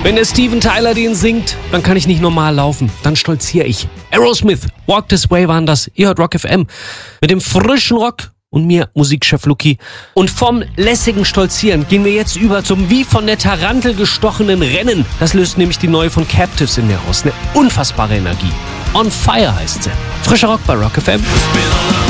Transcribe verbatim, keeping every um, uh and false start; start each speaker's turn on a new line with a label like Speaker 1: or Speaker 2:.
Speaker 1: Wenn der Steven Tyler den singt, dann kann ich nicht normal laufen. Dann stolziere ich. Aerosmith, Walk This Way waren das. Ihr hört Rock F M. Mit dem frischen Rock und mir, Musikchef Luki. Und vom lässigen Stolzieren gehen wir jetzt über zum wie von der Tarantel gestochenen Rennen. Das löst nämlich die neue von Captives in mir aus. Eine unfassbare Energie. On Fire heißt sie. Frischer Rock bei Rock F M.